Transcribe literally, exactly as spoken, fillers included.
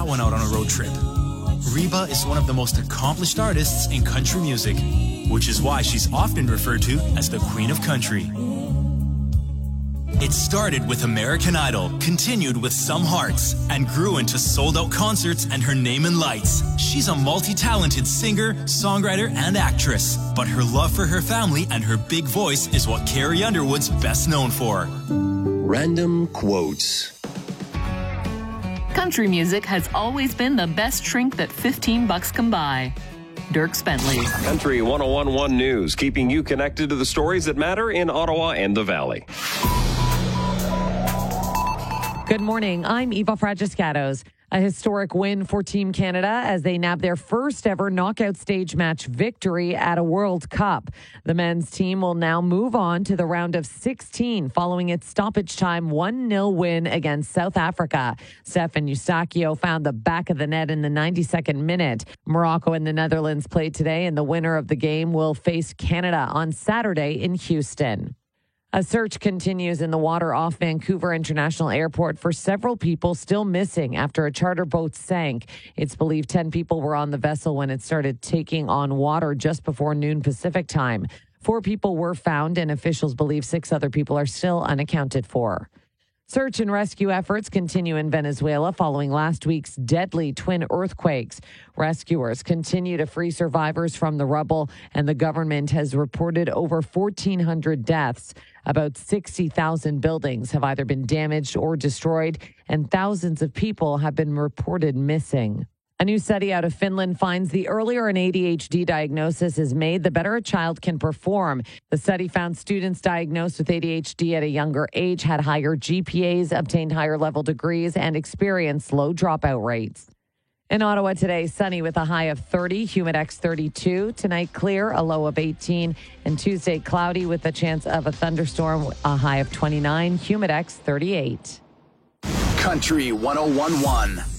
that one out on a road trip. Reba is one of the most accomplished artists in country music, which is why she's often referred to as the Queen of Country. It started with American Idol, continued with Some Hearts, and grew into sold-out concerts and her name in lights. She's a multi-talented singer, songwriter, and actress, but her love for her family and her big voice is what Carrie Underwood's best known for. Random quotes. Country music has always been the best shrink that fifteen bucks can buy. Dirk Bentley. Country one oh one point one News, keeping you connected to the stories that matter in Ottawa and the Valley. Good morning. I'm Eva Fragiscatos. A historic win for Team Canada as they nab their first ever knockout stage match victory at a World Cup. The men's team will now move on to the round of sixteen following its stoppage time one nil win against South Africa. Stefan Eustáquio found the back of the net in the ninety-second minute. Morocco and the Netherlands played today, and the winner of the game will face Canada on Saturday in Houston. A search continues in the water off Vancouver International Airport for several people still missing after a charter boat sank. It's believed ten people were on the vessel when it started taking on water just before noon Pacific time. Four people were found, and officials believe six other people are still unaccounted for. Search and rescue efforts continue in Venezuela following last week's deadly twin earthquakes. Rescuers continue to free survivors from the rubble, and the government has reported over fourteen hundred deaths. About sixty thousand buildings have either been damaged or destroyed, and thousands of people have been reported missing. A new study out of Finland finds the earlier an A D H D diagnosis is made, the better a child can perform. The study found students diagnosed with A D H D at a younger age had higher G P As, obtained higher level degrees, and experienced low dropout rates. In Ottawa today, sunny with a high of thirty, Humidex thirty-two. Tonight, clear, a low of eighteen. And Tuesday, cloudy with a chance of a thunderstorm, a high of twenty-nine, Humidex thirty-eight. Country one oh one point one.